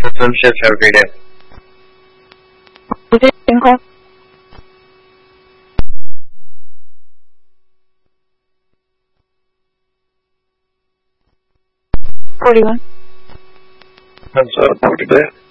swim shifts every day. 天空。41. That's 40 there.